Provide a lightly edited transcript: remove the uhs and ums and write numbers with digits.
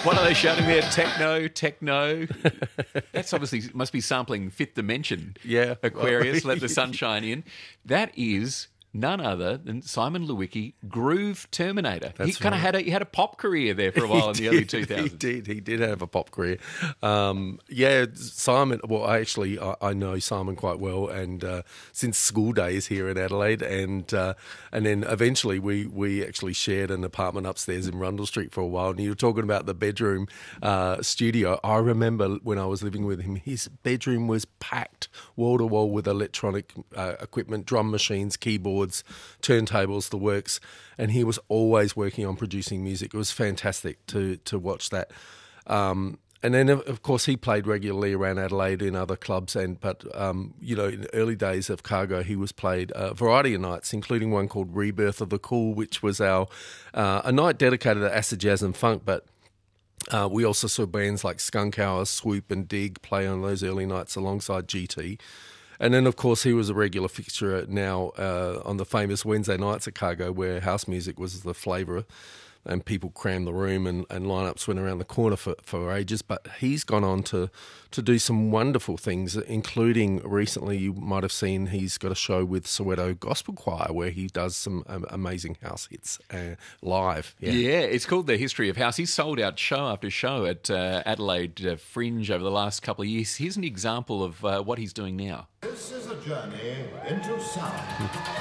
What are they shouting there? Techno, techno. That's obviously must be sampling Fifth Dimension. Yeah. Aquarius, Let the Sunshine In. That is none other than Simon Lewicki, Groove Terminator. He kind of had a pop career there for a while in the early 2000s. He did have a pop career. Simon. Well, I know Simon quite well, and since school days here in Adelaide, and then eventually we actually shared an apartment upstairs in Rundle Street for a while. And you were talking about the bedroom studio. I remember when I was living with him, his bedroom was packed wall to wall with electronic equipment, drum machines, keyboards, turntables, the works, and he was always working on producing music. It was fantastic to watch that. And then, of course, he played regularly around Adelaide in other clubs. But in the early days of Cargo, he was played a variety of nights, including one called Rebirth of the Cool, which was a night dedicated to acid jazz and funk. But we also saw bands like Skunk Hour, Swoop, and Dig play on those early nights alongside GT. And then, of course, he was a regular fixture now on the famous Wednesday nights at Cargo, where house music was the flavour, and people crammed the room and lineups went around the corner for ages. But he's gone on to do some wonderful things, including recently you might have seen he's got a show with Soweto Gospel Choir where he does some amazing house hits live. Yeah, it's called The History of House. He's sold out show after show at Adelaide Fringe over the last couple of years. Here's an example of what he's doing now. This is a journey into sound.